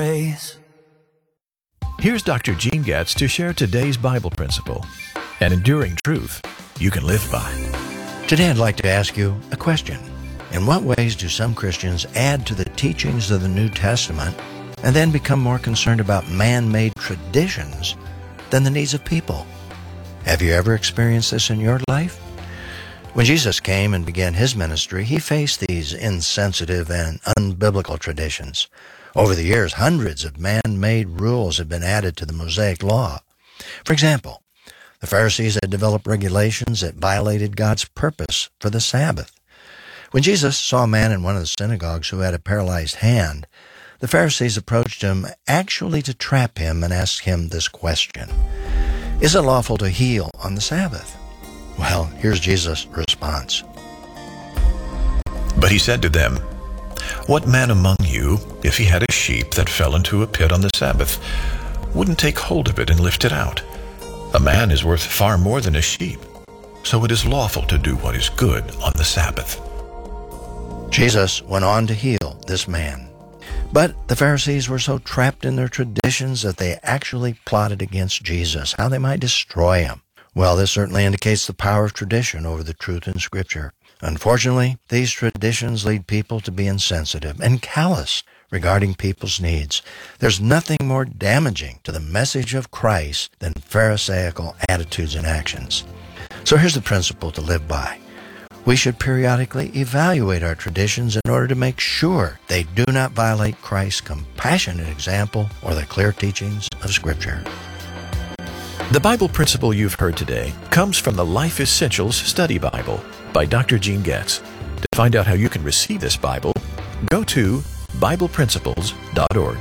praise. Here's Dr. Gene Getz to share today's Bible principle, an enduring truth you can live by. Today I'd like to ask you a question. In what ways do some Christians add to the teachings of the New Testament and then become more concerned about man-made traditions than the needs of people? Have you ever experienced this in your life? When Jesus came and began his ministry, he faced these insensitive and unbiblical traditions. Over the years, hundreds of man-made rules have been added to the Mosaic Law. For example, the Pharisees had developed regulations that violated God's purpose for the Sabbath. When Jesus saw a man in one of the synagogues who had a paralyzed hand, the Pharisees approached him actually to trap him and asked him this question: "Is it lawful to heal on the Sabbath?" Well, here's Jesus' response. But he said to them, "What man among you, if he had a sheep that fell into a pit on the Sabbath, wouldn't take hold of it and lift it out? A man is worth far more than a sheep. So it is lawful to do what is good on the Sabbath." Jesus went on to heal this man. But the Pharisees were so trapped in their traditions that they actually plotted against Jesus, how they might destroy him. Well, this certainly indicates the power of tradition over the truth in Scripture. Unfortunately, these traditions lead people to be insensitive and callous regarding people's needs. There's nothing more damaging to the message of Christ than Pharisaical attitudes and actions. So here's the principle to live by. We should periodically evaluate our traditions in order to make sure they do not violate Christ's compassionate example or the clear teachings of Scripture. The Bible principle you've heard today comes from the Life Essentials Study Bible by Dr. Gene Getz. To find out how you can receive this Bible, go to BiblePrinciples.org.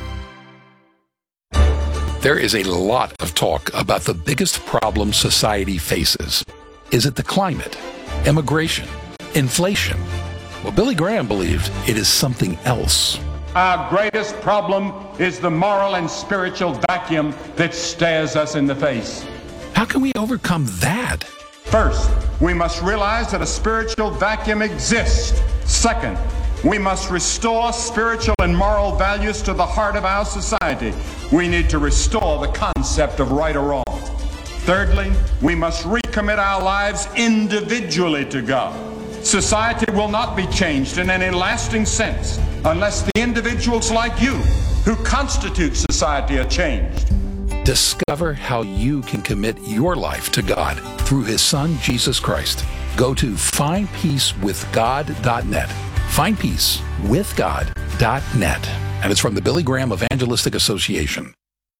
There is a lot of talk about the biggest problem society faces. Is it the climate, immigration, inflation? Well, Billy Graham believed it is something else. Our greatest problem is the moral and spiritual vacuum that stares us in the face. How can we overcome that? First, we must realize that a spiritual vacuum exists. Second, we must restore spiritual and moral values to the heart of our society. We need to restore the concept of right or wrong. Thirdly, we must recommit our lives individually to God. Society will not be changed in any lasting sense unless the individuals like you who constitute society are changed. Discover how you can commit your life to God through His Son, Jesus Christ. Go to findpeacewithgod.net. Findpeacewithgod.net. And it's from the Billy Graham Evangelistic Association.